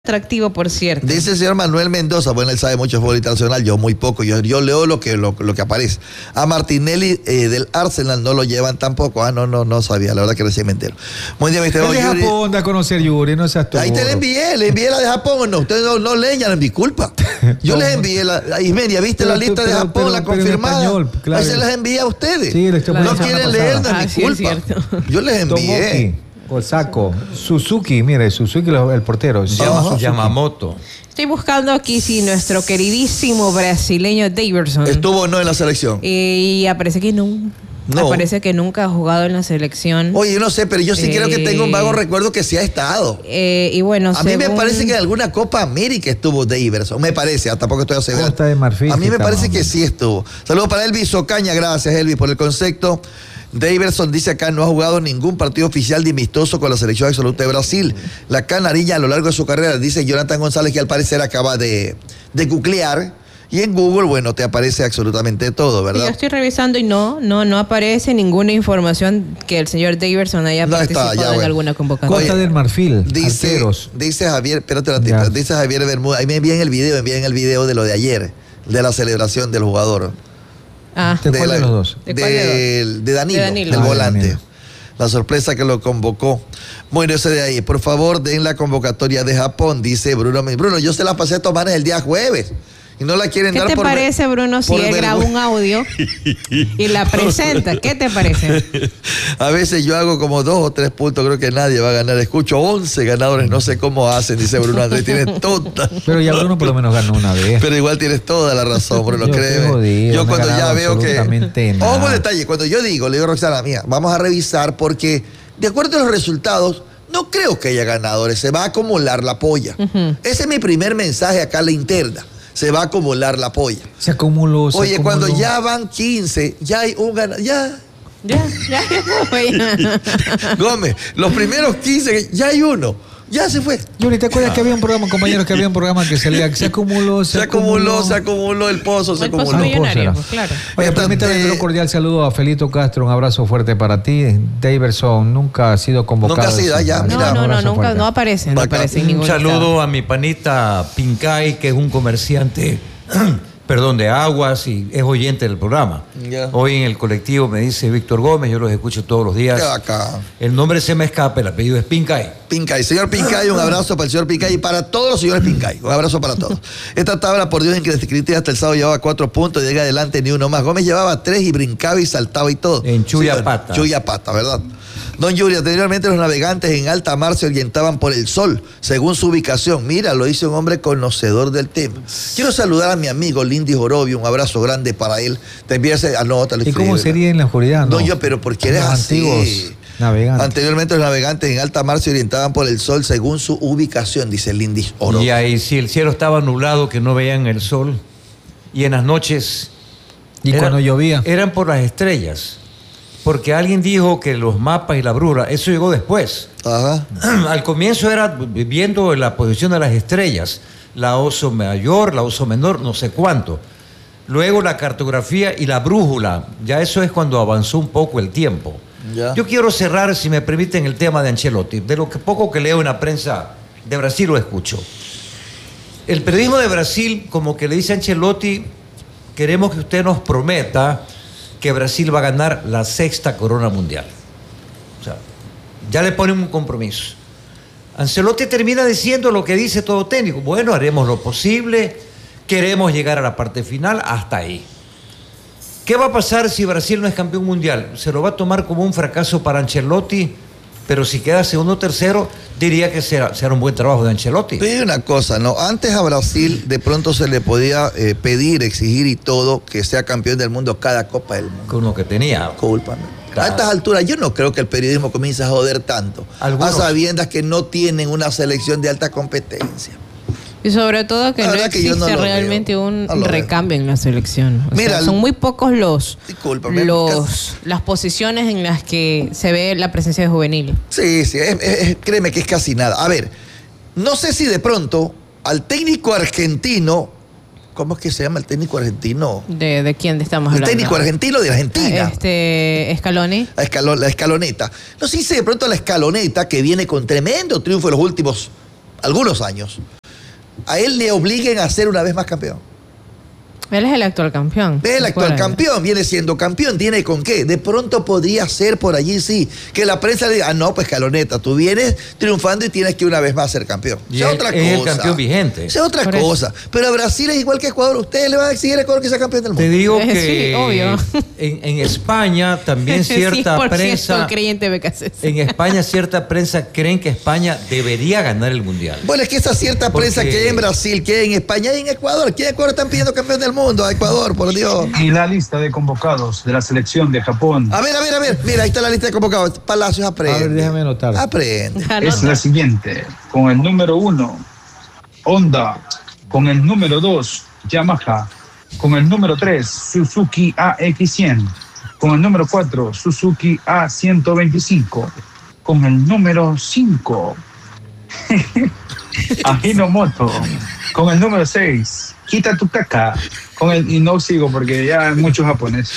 Atractivo, por cierto. Dice el señor Manuel Mendoza, bueno, él sabe mucho de fútbol internacional, yo muy poco, yo leo lo que aparece. A Martinelli del Arsenal no lo llevan tampoco. No sabía, la verdad que recién me entero. Buen día, Mr. El de Japón da a conocer Yuri, no seas tú. Ahí te le envié la de Japón, no, ustedes no leen, es mi culpa. Yo les envié Ismedia, ¿viste la lista de Japón, la confirmada? Español, claro. Ahí se las envié a ustedes. Sí, no quieren leer, no es mi culpa. Yo les envié. Osako, Suzuki, mire, Suzuki el portero. Yamamoto. Estoy buscando aquí si nuestro queridísimo brasileño Daverson estuvo o no en la selección. Y aparece que no. Aparece que nunca ha jugado en la selección. Oye, yo no sé, pero yo sí creo que tengo un vago recuerdo que sí ha estado. Y bueno, a mí me parece que en alguna Copa América estuvo Daverson. Me parece, tampoco estoy asegurado. Costa de Marfil. A mí me parece que sí estuvo. Saludos para Elvis Ocaña, gracias Elvis por el concepto. Daverson dice acá no ha jugado ningún partido oficial de amistoso con la selección absoluta de Brasil. La canarilla a lo largo de su carrera, dice Jonathan González, que al parecer acaba de googlear. Y en Google, bueno, te aparece absolutamente todo, ¿verdad? Yo estoy revisando y no aparece ninguna información que el señor Daverson haya participado en alguna convocatoria. Costa del Marfil, dice Javier, espérate un ratito, dice Javier Bermúdez, ahí me envían el video de lo de ayer, de la celebración del jugador. ¿De cuál de los dos? De Danilo, del volante. Danilo. La sorpresa que lo convocó. Bueno, ese de ahí. Por favor, den la convocatoria de Japón, dice Bruno. Bruno, yo se la pasé a tomar el día jueves. Y no la quieren dar. ¿Qué te parece, Bruno, si él graba un audio y la presenta? ¿Qué te parece? A veces yo hago como 2 o 3 puntos, creo que nadie va a ganar. Escucho 11 ganadores, no sé cómo hacen, dice Bruno Andrés. Tienes toda. Pero ya Bruno por lo menos ganó una vez. Pero igual tienes toda la razón, Bruno, créeme. Yo cuando ya veo que... Ojo detalle, cuando yo le digo a Roxana, mía, vamos a revisar porque de acuerdo a los resultados, no creo que haya ganadores, se va a acumular la polla. Ese es mi primer mensaje acá a la interna. Se va a acumular la polla. Se acumuló. Oye, cuando ya van 15, ya hay un ganador. Ya. Gómez, los primeros 15, ya hay uno. Ya se fue. Yuri, ¿te acuerdas que había un programa, compañeros, que había un programa que se acumuló? Se acumuló el pozo, se acumuló. Millonario, pues, claro. Oye, permítame un cordial saludo a Felito Castro, un abrazo fuerte para ti. Daverson nunca ha sido convocado. Nunca ha sido allá, mira. Nunca, no aparece en ningún Un saludo a mi panita Pincay, que es un comerciante de aguas y es oyente del programa. Hoy en el colectivo me dice Víctor Gómez, yo los escucho todos los días. El nombre se me escapa, el apellido es Pincay. Pincay, señor Pincay, un abrazo para el señor Pincay y para todos los señores Pincay. Un abrazo para todos. Esta tabla, por Dios, en que Cristian hasta el sábado llevaba 4 puntos, llega adelante ni uno más. Gómez llevaba 3 y brincaba y saltaba y todo. En Chuyapata. Chuyapata, ¿verdad? Don Yuri, anteriormente los navegantes en alta mar se orientaban por el sol, según su ubicación. Mira, lo dice un hombre conocedor del tema. Quiero saludar a mi amigo Lindy Jorobio, un abrazo grande para él. Te envía ese anótalo. ¿Y cómo sería en la oscuridad? No, yo, pero ¿por qué eres así? Navegantes. Anteriormente los navegantes en alta mar se orientaban por el sol según su ubicación, dice Lindy Jorobio. Y ahí si el cielo estaba nublado, que no veían el sol, y en las noches... ¿Y cuando llovía? Eran por las estrellas. Porque alguien dijo que los mapas y la brújula, eso llegó después. Ajá. Al comienzo era viendo la posición de las estrellas, la oso mayor, la oso menor, no sé cuánto. Luego la cartografía y la brújula, ya eso es cuando avanzó un poco el tiempo. Ya. Yo quiero cerrar, si me permiten, el tema de Ancelotti. De lo que poco que leo en la prensa de Brasil lo escucho. El periodismo de Brasil, como que le dice a Ancelotti, queremos que usted nos prometa que Brasil va a ganar la 6ª corona mundial. O sea, ya le ponen un compromiso. Ancelotti termina diciendo lo que dice todo técnico. Bueno, haremos lo posible, queremos llegar a la parte final, hasta ahí. ¿Qué va a pasar si Brasil no es campeón mundial? Se lo va a tomar como un fracaso para Ancelotti, pero si queda segundo o tercero, diría que será un buen trabajo de Ancelotti. Pero una cosa, ¿no? Antes a Brasil de pronto se le podía pedir, exigir y todo que sea campeón del mundo cada Copa del Mundo. Con lo que tenía. Cúlpame. Claro. A estas alturas yo no creo que el periodismo comience a joder tanto. Algunos. A sabiendas que no tienen una selección de alta competencia. Y sobre todo que no existe realmente un recambio en la selección. Mira, son muy pocos las posiciones en las que se ve la presencia de juvenil. Sí, créeme que es casi nada. A ver, no sé si de pronto al técnico argentino, ¿cómo es que se llama el técnico argentino? ¿De quién estamos hablando? El técnico argentino de Argentina. Scaloni. La escaloneta. No sé si de pronto la escaloneta, que viene con tremendo triunfo en los últimos algunos años, a él le obliguen a ser una vez más campeón. Él es el actual campeón. El actual campeón, viene siendo campeón, ¿tiene con qué? De pronto podría ser por allí, sí, que la prensa le diga, no, pues Caloneta, tú vienes triunfando y tienes que una vez más ser campeón. Y es otra cosa. Es el campeón vigente. Es otra cosa. Pero a Brasil es igual que Ecuador, ustedes le van a exigir a Ecuador que sea campeón del mundo. Te digo que sí, obvio. En España también cierta prensa... creyente BKC. En España cierta prensa creen que España debería ganar el Mundial. Bueno, es que esa cierta prensa que hay en Brasil, que hay en España y en Ecuador, que en Ecuador están pidiendo campeón del mundo. A Ecuador, por Dios. Y la lista de convocados de la selección de Japón. A ver. Mira, ahí está la lista de convocados. Palacios, aprende. A ver, déjame anotar. Aprende. Es la siguiente. Con el número 1, Honda. Con el número 2, Yamaha. Con el número 3, Suzuki AX100. Con el número 4, Suzuki A125. Con el número 5, Ajinomoto. Con el número 6, Kita Tukaka. Y no sigo porque ya hay mucho japonés.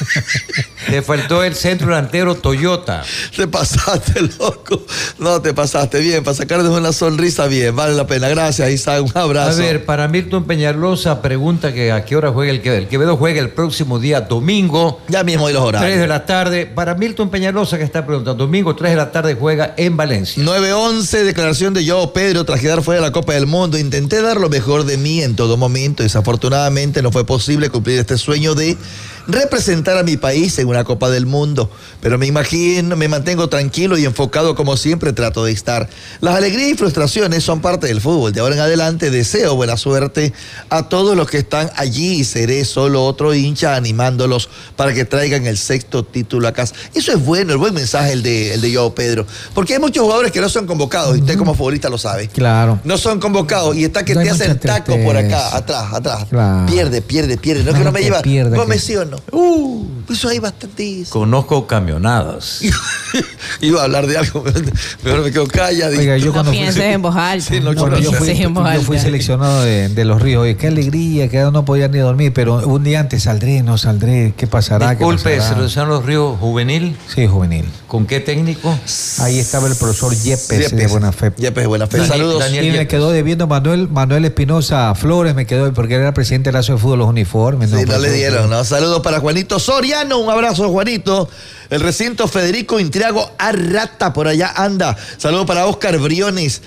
Te faltó el centro delantero Toyota. Te pasaste, loco. No, te pasaste bien. Para sacarles una sonrisa, bien. Vale la pena. Gracias, Isaac. Un abrazo. A ver, para Milton Peñalosa pregunta que a qué hora juega el Quevedo. El Quevedo juega el próximo día domingo. Ya mismo hay los horarios. 3 de la tarde. Para Milton Peñalosa que está preguntando, domingo 3 de la tarde juega en Valencia. 9:11, declaración de Joao Pedro tras quedar fuera de la Copa del Mundo. Intenté dar lo mejor de mí en todo momento. Desafortunadamente no fue posible cumplir este sueño de representar a mi país en una Copa del Mundo, pero me mantengo tranquilo y enfocado como siempre trato de estar. Las alegrías y frustraciones son parte del fútbol. De ahora en adelante deseo buena suerte a todos los que están allí y seré solo otro hincha animándolos para que traigan el 6º título a casa. Eso es bueno, el buen mensaje el de Joao Pedro, porque hay muchos jugadores que no son convocados y usted como futbolista lo sabe. Claro. No son convocados y está que No te hay hacen mucha taco por acá, atrás. Claro. Pierde. No es que no me lleva. No me sí o no. Eso hay bastantes. Conozco camionadas. Iba a hablar de algo, mejor me quedo callado. Oiga, yo No pienses en voz alta. Sí, no, Cuando yo fui seleccionado de Los Ríos, oye, qué alegría, que no podía ni dormir, pero un día antes no saldré, ¿qué pasará? Disculpe, ¿seleccionaron Los Ríos juvenil? Sí, juvenil. ¿Con qué técnico? Ahí estaba el profesor Yepes de Buena Fe. Yepes de Buena Fe. Saludos. Y me quedó debiendo Manuel Espinosa Flores, me quedó porque era presidente del Lazo de Fútbol, los uniformes. Sí, no le dieron, ¿no? Saludos para Juanito Soriano, un abrazo, Juanito. El recinto Federico Intriago Arrata, por allá anda. Saludos para Oscar Briones.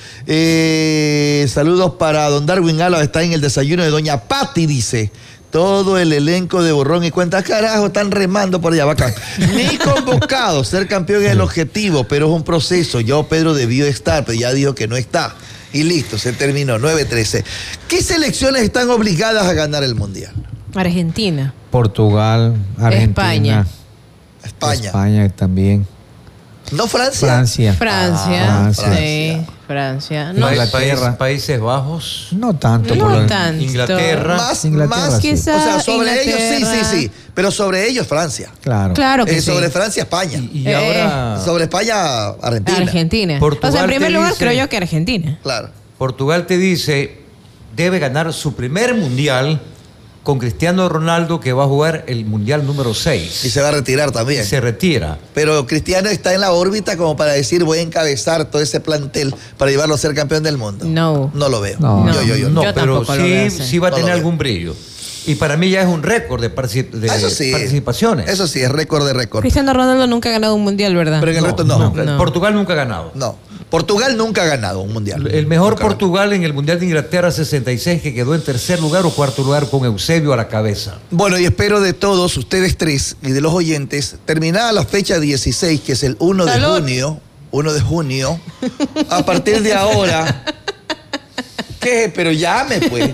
Saludos para don Darwin Álava, está en el desayuno de doña Patti, dice. Todo el elenco de borrón y cuenta, carajo, están remando por allá, bacán. Ni convocado, ser campeón es el objetivo, pero es un proceso. Yo, Pedro, debió estar, pero ya dijo que no está. Y listo, se terminó, 9-13. ¿Qué selecciones están obligadas a ganar el Mundial? Argentina. Portugal, Argentina. España también. ¿No Francia? Francia. Sí, Francia. No, Inglaterra. Países Bajos. No tanto. No tanto. Inglaterra. Más quizás. O sea, sobre Inglaterra. ellos sí. Pero sobre ellos Francia. Claro que sí. Sobre Francia, España. Y ahora... Sobre España, Argentina. Portugal, o sea, en primer lugar dice, creo yo que Argentina. Claro. Portugal te dice, debe ganar su primer mundial con Cristiano Ronaldo, que va a jugar el mundial número 6. Y se va a retirar también. Se retira. Pero Cristiano está en la órbita como para decir, voy a encabezar todo ese plantel para llevarlo a ser campeón del mundo. No lo veo. No. No, pero tampoco lo veo así. sí va a tener algún brillo. Y para mí ya es un récord de participaciones. Eso sí, es récord de récord. Cristiano Ronaldo nunca ha ganado un mundial, ¿verdad? Pero en el resto no. Portugal nunca ha ganado. No. Portugal nunca ha ganado un mundial. El mejor Portugal en el Mundial de Inglaterra 66, que quedó en tercer lugar o cuarto lugar con Eusebio a la cabeza. Bueno, y espero de todos ustedes tres y de los oyentes, terminada la fecha 16, que es el 1 de junio, a partir de ahora, ¿qué? Pero llame, pues.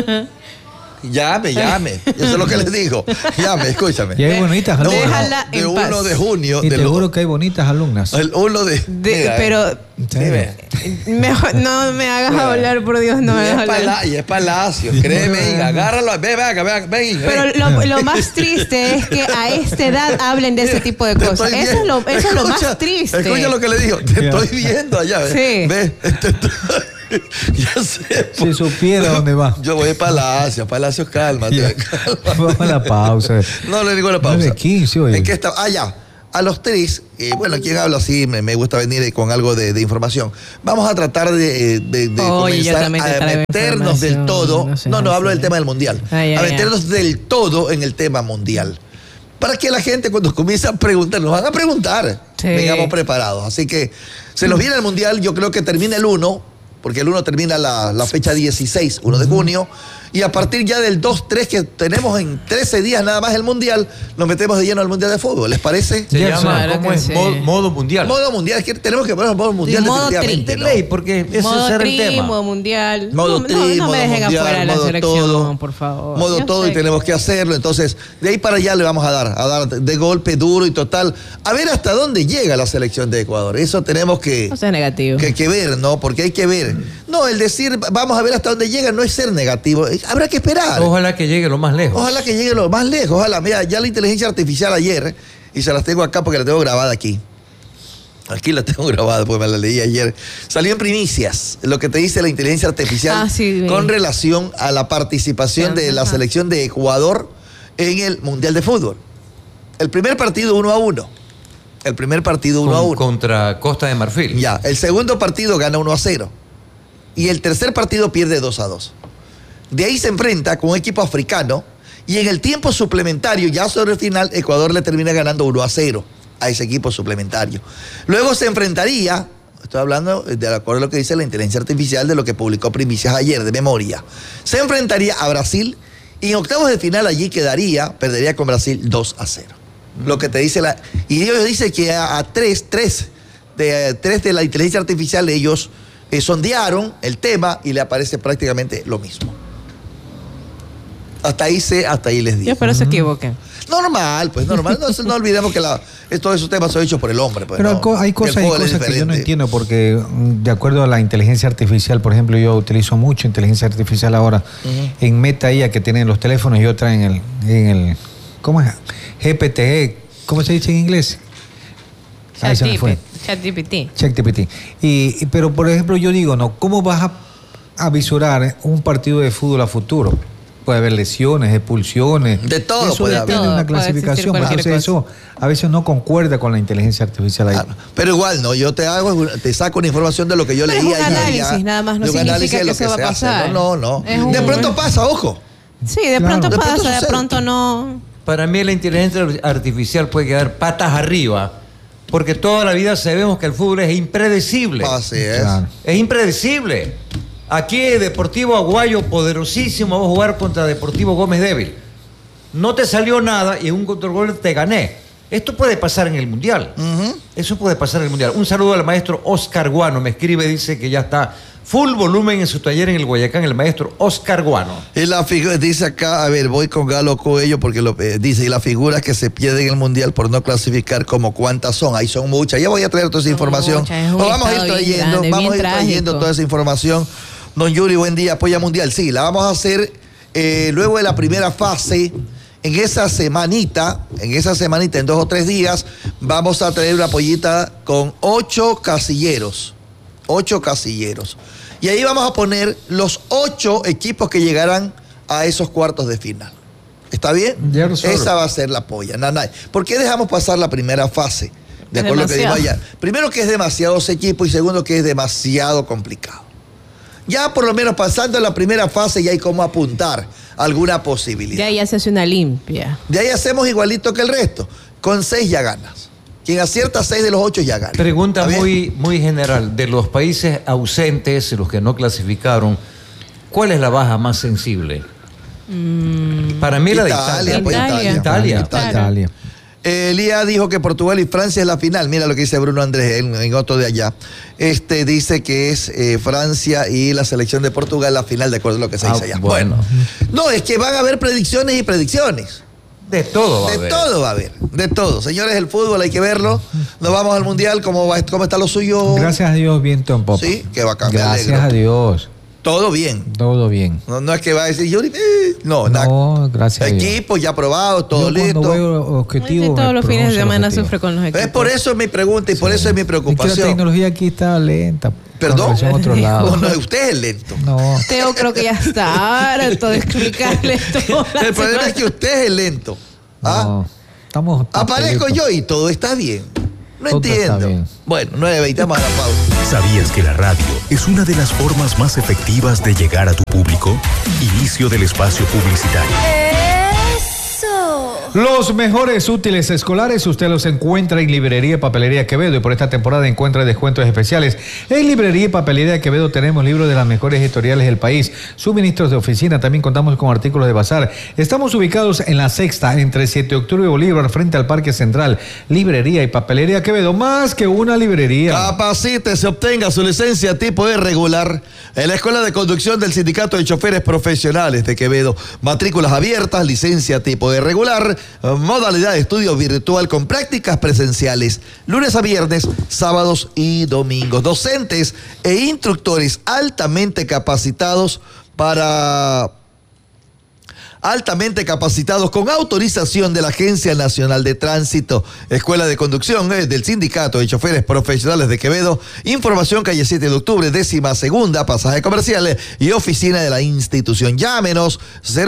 Llame. Eso es lo que les digo. Llame, escúchame. Y hay bonitas alumnas. Déjala de en 1 paz. de junio. Y te juro que hay bonitas alumnas. El 1 de... Pero mejor no me hagas hablar, por Dios, no me hagas hablar. Y es Palacio, créeme, agárralo, ven. Pero lo más triste es que a esta edad hablen de ese tipo de cosas. Eso es lo más triste. Escucha lo que le digo. Te estoy viendo allá. Sí. Ve. Ya sé. Si supiera dónde va. Yo voy a Palacio, cálmate. Vamos a la pausa. No le digo la pausa. 9:15, oye. ¿En qué está? Ya. a los tres, bueno, quien habla así, me gusta venir con algo de información. Vamos a tratar de comenzar a meternos del todo. No, hablo del tema del mundial. A meternos del todo en el tema mundial. Para que la gente cuando comienza a preguntar, nos van a preguntar, vengamos preparados. Así que se nos viene el mundial, yo creo que termina el 1, porque el 1 termina la fecha 16, 1 de junio. Y a partir ya del 2-3 que tenemos en 13 días nada más el Mundial, nos metemos de lleno al Mundial de Fútbol. ¿Les parece? Se llama, ¿cómo es? Modo Mundial. Modo Mundial, es que tenemos que poner modo Mundial definitivamente. Ley, porque ese será el tema. Modo Mundial. Modo tri, no me dejen afuera la selección, todo, por favor. Modo todo y tenemos que hacerlo. Entonces, de ahí para allá le vamos a dar de golpe duro y total. A ver hasta dónde llega la selección de Ecuador. Eso tenemos que, no sea negativo. que ver, ¿no? Porque hay que ver. No, el decir vamos a ver hasta dónde llega no es ser negativo. Habrá que esperar. Ojalá que llegue lo más lejos. Ojalá que llegue lo más lejos. Ojalá, mira, ya la inteligencia artificial ayer, y se las tengo acá porque la tengo grabada aquí. Aquí la tengo grabada porque me la leí ayer. Salió en primicias lo que te dice la inteligencia artificial con relación a la participación de la selección de Ecuador en el Mundial de Fútbol. El primer partido 1-1. El primer partido 1-1. Contra Costa de Marfil. Ya, el segundo partido gana 1-0. Y el tercer partido pierde 2-2. De ahí se enfrenta con un equipo africano y en el tiempo suplementario, ya sobre el final, Ecuador le termina ganando 1-0 a ese equipo suplementario. Luego se enfrentaría, estoy hablando de acuerdo a lo que dice la inteligencia artificial de lo que publicó Primicias ayer, de memoria, se enfrentaría a Brasil y en octavos de final allí perdería con Brasil 2-0. Lo que te dice y ellos dicen que a tres de la inteligencia artificial ellos sondearon el tema y le aparece prácticamente lo mismo. Hasta ahí les digo. Yo por eso equivoqué. Normal, no olvidemos que todos esos temas son hechos por el hombre. Pues, pero hay cosas que yo no entiendo, porque de acuerdo a la inteligencia artificial, por ejemplo, yo utilizo mucho inteligencia artificial ahora en Meta IA que tienen los teléfonos y otra en el ¿cómo es? GPT, ¿cómo se dice en inglés? ChatGPT. Pero por ejemplo yo digo, ¿cómo vas a visurar un partido de fútbol a futuro? Puede haber lesiones, expulsiones. De todo eso puede depende haber. de una clasificación. Entonces eso a veces no concuerda con la inteligencia artificial ahí. Pero igual, yo te saco una información de lo que yo leía. Es un análisis, nada más, no significa que se va a pasar. No. De pronto pasa, ojo. Sí, de pronto pasa, de pronto no. Para mí la inteligencia artificial puede quedar patas arriba, porque toda la vida sabemos que el fútbol es impredecible. Así es. Claro. Es impredecible. Aquí Deportivo Aguayo, poderosísimo, va a jugar contra Deportivo Gómez Débil. No te salió nada y en un contragol te gané. Esto puede pasar en el Mundial. Eso puede pasar en el Mundial. Un saludo al maestro Oscar Guano. Me escribe, dice que ya está full volumen en su taller en el Guayacán, el maestro Oscar Guano. Y la figura, dice acá, voy con Galo Coello porque dice, y las figuras que se pierden en el Mundial por no clasificar, como cuántas son. Ahí son muchas. Ya voy a traer toda esa información. Vamos a ir trayendo toda esa información. Don Yuri, buen día. Apoya Mundial. Sí, la vamos a hacer luego de la primera fase. En esa semanita, en 2 o 3 días, vamos a traer una pollita con 8 casilleros. 8 casilleros. Y ahí vamos a poner los 8 equipos que llegarán a esos cuartos de final. ¿Está bien? Esa va a ser la polla. ¿Por qué dejamos pasar la primera fase? De acuerdo a lo que digo allá. Primero, que es demasiados equipos, y segundo, que es demasiado complicado. Ya por lo menos pasando la primera fase ya hay como apuntar alguna posibilidad. De ahí se hace una limpia. De ahí hacemos igualito que el resto. Con 6 ya ganas. Quien acierta 6 de los 8 ya gana. Pregunta muy general. De los países ausentes, los que no clasificaron, ¿cuál es la baja más sensible? Para mí la de Italia. Elías dijo que Portugal y Francia es la final. Mira lo que dice Bruno Andrés en otro de allá. Dice que es Francia y la selección de Portugal la final, de acuerdo a lo que se dice allá. Bueno. No, es que van a haber predicciones y predicciones. De todo va a haber. De todo va a haber. De todo. Señores, el fútbol hay que verlo. Nos vamos al Mundial. ¿Cómo está lo suyo? Gracias a Dios, viento en popa. Sí, qué bacán. Gracias a Dios. Todo bien. Todo bien. No es que va a decir Yuri. No, gracias a Dios. Equipos ya aprobados, todo listo. Todos los fines de semana sufre con los equipos. Es por eso es mi pregunta y por eso es mi preocupación. Es que la tecnología aquí está lenta. ¿Perdón? Otro lado. No, usted es lento. No. Teo creo que ya está harto de explicarle todo. El problema es que usted es el lento. No. Aparezco yo y todo está bien. No todo entiendo. Bueno, 9:20, vamos a la pausa. ¿Sabías que la radio es una de las formas más efectivas de llegar a tu público? Inicio del espacio publicitario. Los mejores útiles escolares usted los encuentra en Librería y Papelería Quevedo, y por esta temporada encuentra descuentos especiales. En Librería y Papelería Quevedo tenemos libros de las mejores editoriales del país, suministros de oficina, también contamos con artículos de bazar. Estamos ubicados en La Sexta, entre 7 de octubre y Bolívar, frente al Parque Central. Librería y Papelería Quevedo, más que una librería. Capacítese, obtenga su licencia tipo E regular en la Escuela de Conducción del Sindicato de Choferes Profesionales de Quevedo. Matrículas abiertas, licencia tipo E regular, modalidad de estudio virtual con prácticas presenciales, lunes a viernes, sábados y domingos. Docentes e instructores altamente capacitados con autorización de la Agencia Nacional de Tránsito. Escuela de Conducción del Sindicato de Choferes Profesionales de Quevedo. Información calle 7 de octubre, 12ª, pasaje comercial y oficina de la institución. Llámenos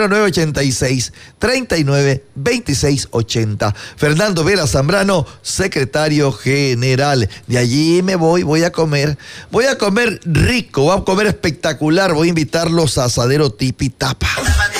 0986-392680. Fernando Vera Zambrano, secretario general. De allí me voy a comer rico, voy a comer espectacular. Voy a invitarlos a Asadero Tipi Tapa.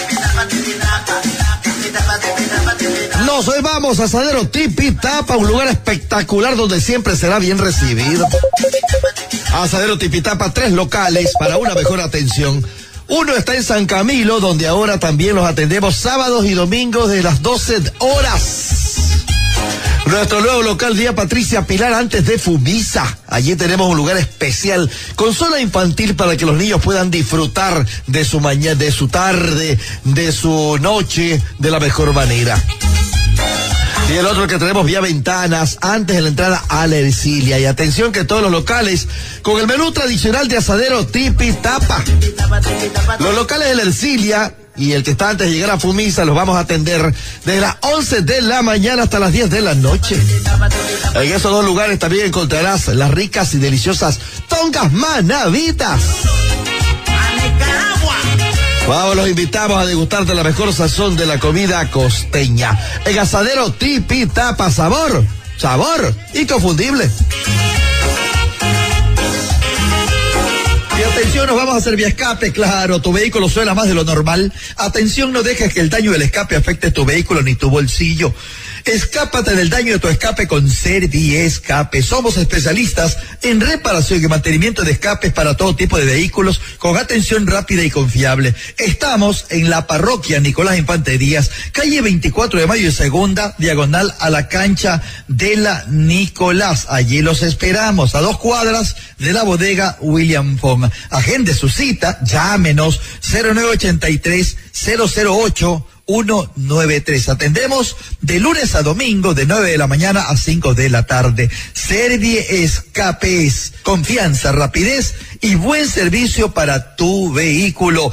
Hoy vamos a Asadero Tipi Tapa, un lugar espectacular donde siempre será bien recibido. Asadero Tipi Tapa, 3 locales para una mejor atención. Uno está en San Camilo, donde ahora también los atendemos sábados y domingos de las 12 horas. Nuestro nuevo local, Vía Patricia Pilar, antes de Fumisa. Allí tenemos un lugar especial con zona infantil para que los niños puedan disfrutar de su mañana, de su tarde, de su noche, de la mejor manera. Y el otro que tenemos, Vía Ventanas, antes de la entrada a la Ercilia. Y atención que todos los locales con el menú tradicional de Asadero Tipi Tapa. Los locales de la Ercilia y el que está antes de llegar a Fumisa los vamos a atender desde las 11 de la mañana hasta las 10 de la noche. En esos 2 lugares también encontrarás las ricas y deliciosas tongas manavitas. Vamos, los invitamos a degustar de la mejor sazón de la comida costeña. En Asadero Tipi Tapa, sabor inconfundible. Y atención, nos vamos a hacer vía escape, claro, tu vehículo suena más de lo normal. Atención, no dejes que el daño del escape afecte tu vehículo ni tu bolsillo. Escápate del daño de tu escape con Serviescape. Somos especialistas en reparación y mantenimiento de escapes para todo tipo de vehículos con atención rápida y confiable. Estamos en la parroquia Nicolás Infante Díaz, calle 24 de Mayo y Segunda, diagonal a la cancha de la Nicolás. Allí los esperamos, a 2 cuadras de la bodega William Fong. Agende su cita, llámenos 0983-008-193. Atendemos de lunes a domingo de 9 de la mañana a 5 de la tarde. Serviescape es confianza, rapidez y buen servicio para tu vehículo.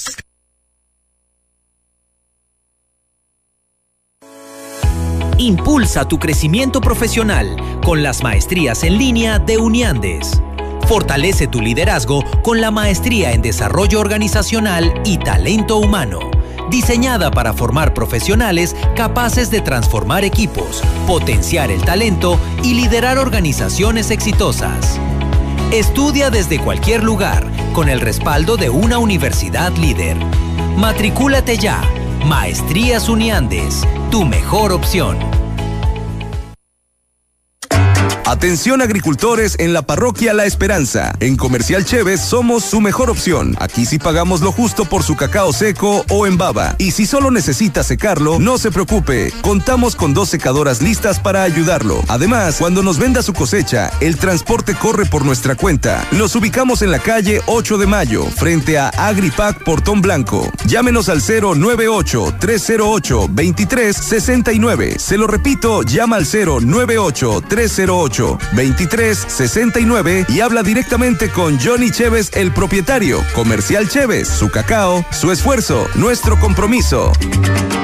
Impulsa tu crecimiento profesional con las maestrías en línea de Uniandes. Fortalece tu liderazgo con la maestría en desarrollo organizacional y talento humano, diseñada para formar profesionales capaces de transformar equipos, potenciar el talento y liderar organizaciones exitosas. Estudia desde cualquier lugar con el respaldo de una universidad líder. Matricúlate ya. Maestrías Uniandes, tu mejor opción. Atención agricultores en la parroquia La Esperanza. En Comercial Chévez somos su mejor opción. Aquí sí pagamos lo justo por su cacao seco o en baba. Y si solo necesita secarlo, no se preocupe. Contamos con 2 secadoras listas para ayudarlo. Además, cuando nos venda su cosecha, el transporte corre por nuestra cuenta. Nos ubicamos en la calle 8 de Mayo, frente a Agripac Portón Blanco. Llámenos al 098-308-2369. Se lo repito, llama al 098-308-2369 y habla directamente con Johnny Chévez, el propietario. Comercial Chévez, su cacao, su esfuerzo, nuestro compromiso.